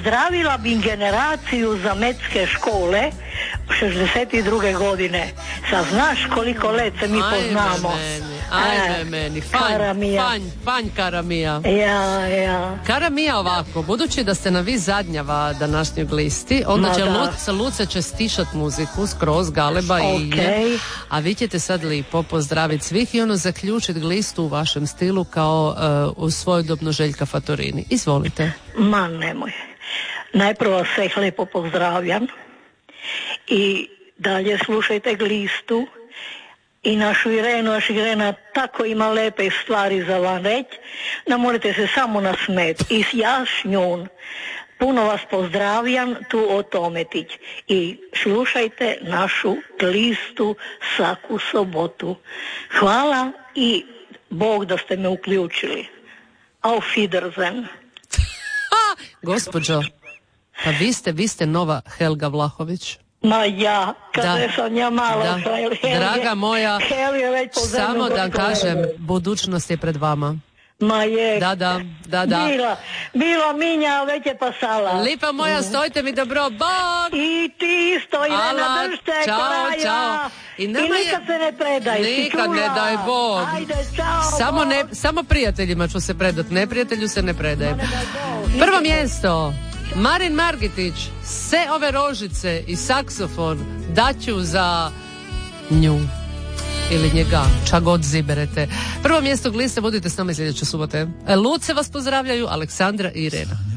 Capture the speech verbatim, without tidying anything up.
pozdravila bi generaciju zametske škole šezdeset druge godine. Sad znaš koliko let se mi poznamo. Ajme meni, meni. Fanj, Karamija. fanj, fanj Karamija. Ja, ja. Karamija ovako, budući da ste na vi zadnjava današnjeg listi, onda Ma će da. Luca, Luca će stišat muziku skroz, Galeba i Okej. a vi ćete sad lipo pozdraviti svih i ono zaključiti glistu u vašem stilu kao uh, u svojedobno Željka Fatorini. Izvolite. Ma nemoj. Najprvo vas sveh lepo pozdravljam i dalje slušajte glistu i našu Irenu, naša Irena tako ima lepe stvari za vam reći, da morate se samo nasmet. I ja s njom puno vas pozdravljam tu o Tometić i slušajte našu glistu svaku sobotu. Hvala i Bog da ste me uključili. Auf Wiedersehen. Gospođo, pa vi ste, vi ste nova Helga Vlahović. Ma ja, kada Da. sam ja malo Da. Helge, Draga moja, Helge već po zemlju samo da gotovo. kažem, budućnost je pred vama. Ma je. Da, da, da, da. Bila, bila minja, već je pasala. Lipa moja, stojite mi dobro, bog! I ti isto, Irena, Ala, držite čao, kraja. čao. I I, nama je- nikad se ne predaj. si Nikad ne čula? daj Bog. Ajde, čao. Samo, Bog. ne, samo prijateljima ću se predat, neprijatelju se ne predajem. Ne daj Bog. Prvo mjesto, Marin Margitić, sve ove rožice i saksofon daću za nju. Ili njega, ča god ziberete. Prvo mjesto gliste, budite s nama sljedeće subote. Luce vas pozdravljaju, Aleksandra i Irena.